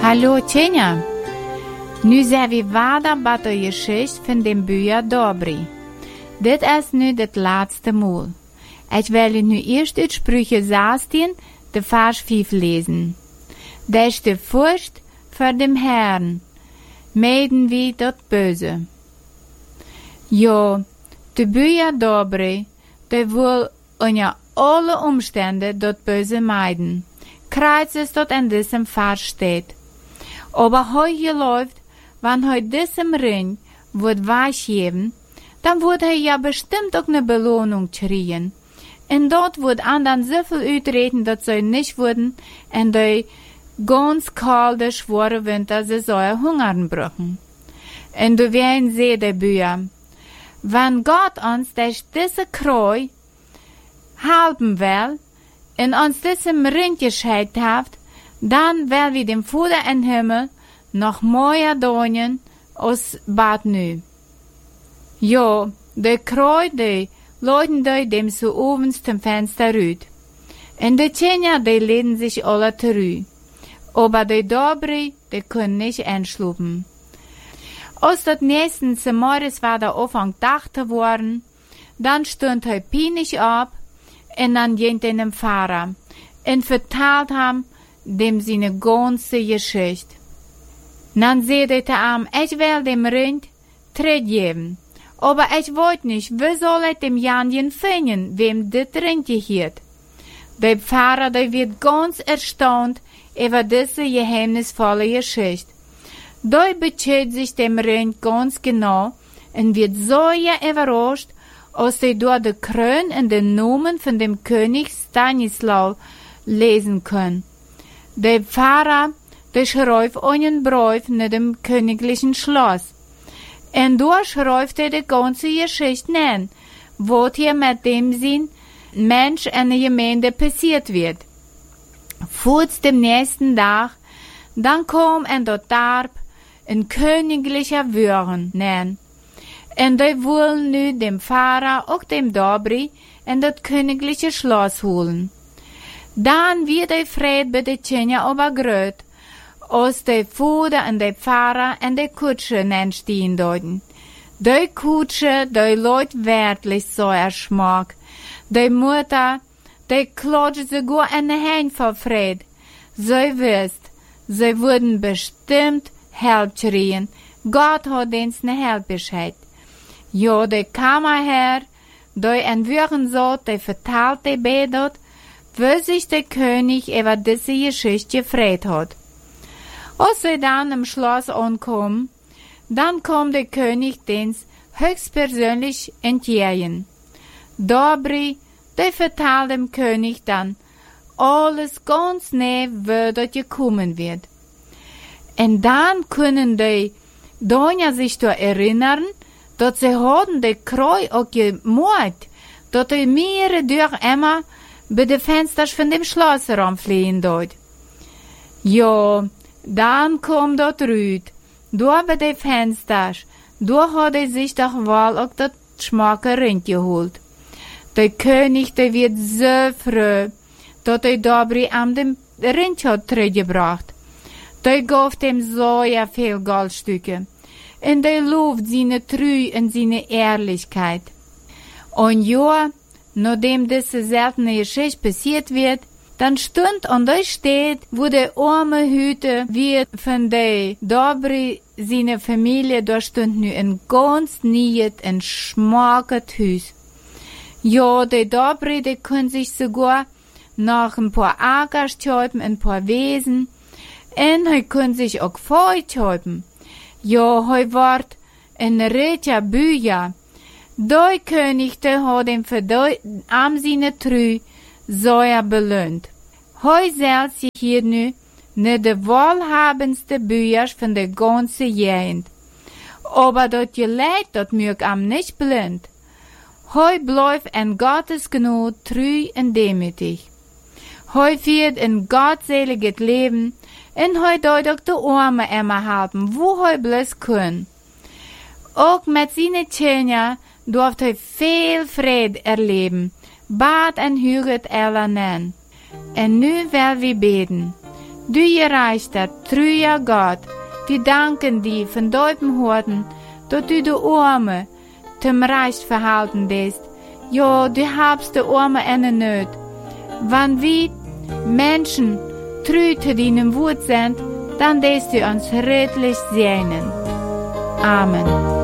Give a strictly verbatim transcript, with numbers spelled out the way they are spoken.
Hallo Tjenja, nu zijn we verder bij de geschichte van de Buja Dobry. Dit is nu het laatste Mal. Ik wil nu eerst uit Sprüche zestien, de vers vijf lezen. Daar is de furcht voor dem Herrn, meiden wie dat Böse. Ja, de Buja Dobry, die wil onder alle Umstände dat Böse meiden. Kreuz ist dort in diesem Vers steht. Aber heu geläuft, wenn heu diesem Ring wird weichgeben, dann wird er ja bestimmt auch ne Belohnung kriegen. Und dort wird andern so viel utreden, dass sie nicht würden, in die ganz kalte, schwere Winter, sie sollen hungern brüchen. Und du werden sehen, die Bücher, wenn Gott uns durch diese Kreu helfen will, und uns diesem Ring geschenkt hat, dann will wir dem Vater im Himmel noch mehr Donien aus Bad nu. Ja, die Kreu, die leuten die dem so oben zum Fenster rüt. Und die Tjenja, die lehnen sich alle zurück. Aber die Dobry, die können nicht einschlupen. Aus dat nächsten Morgens war der Anfang Tag geworden, dann stund er peinlich ab, und dann ging er dem Pfarrer und vertelt ham dem seine ganze Geschichte. Dann sagte der Arm, ich will dem Rind Tritt geben, aber ich wollte nicht, wie soll ich dem Janjen finden, wem das Rind gehört? Der Pfarrer, der wird ganz erstaunt über diese geheimnisvolle Geschichte. Da bezieht sich dem Rind ganz genau und wird so überrascht, als er durch die Krön und den Namen von dem König Stanislaw lesen kann. Der Pfarrer, der schreibt einen Brief nach dem königlichen Schloss. Und da schreibt er die ganze Geschichte an, was hier mit dem Sinn Mensch in der Gemeinde passiert wird. Vor dem nächsten Tag, dann kam in dort Darb ein königlicher Würgen nennen. Und die wollen nu dem Pfarrer auch dem Dobry in das königliche Schloss holen. Dann wird der Fried bei der Tjenja aber gröt, als der Vater und der Pfarrer in der Kutsche entstehen deuten. Die Kutsche, die Leute wirklich so erschmack. Die Mutter, die klatscht sogar in den Händen vor Fried. Sie wisst, sie würden bestimmt Help kriegen. Gott hat uns ne Help geschickt. Ja, der Kammerherr, der in Würgen so, der verteilte betet, wie sich der König über diese Geschichte gefreut hat. Als sie dann im Schloss ankommen, dann kommt der König dens höchstpersönlich entgegen. Dobry, der verteilt dem König dann alles ganz nah, wie dort gekommen wird. Und dann können die Donja sich da erinnern, dass sie haben die Kreu auch gemordet, dass die Meere durch immer bei den Fenstern von dem Schloss herumfliehen dort. Ja, dann kommt dort Rüd, da bei den Fenstern, da hat er sich doch wohl auch das schmacke Rind geholt. Der König, der wird so froh, dass der Dobry am dem Rind hat zurückgebracht. Der gab dem so ja viel Goldstücke. Und der lobt seine Treue und seine Ehrlichkeit. Und ja, nachdem diese seltene Geschichte passiert wird, dann stund und da steht, wo der arme Hüter wird von der Dobry, seine Familie, da stund nu ein ganz niet und schmackes Haus. Ja, der Dobry, der kann sich sogar noch ein paar Ackers kaufen, ein paar Wesen, und er kann sich auch Feu kaufen. Ja, hoi wart ein reicher Büja. Der König, der hat ihm für die am seine Trü so ja belohnt. Hoi selbst hier nu ne de wohlhabendste Büja von der ganzen Gegend. Aber dort Geleit, dort mög am nicht blind. Hoi bleibt in Gottes Gnade treu und demütig. Hoi führt ein gottseliges Leben, und hoi deut auch die Arme immer helfen, wo hoi bloß können. Auch mit seinen Tjenja durft hoi viel Fried erleben, bad en huget ella nen. En nu will wir beten. Du gereichter, treuer Gott, wir danken dir von deinem Horten, dass du die Arme zum Recht verhalten bist. Ja, du habst die Arme eine Nöt. Wenn wir Menschen treu zu deinem Wort sind, dann lässt du uns redlich segnen. Amen.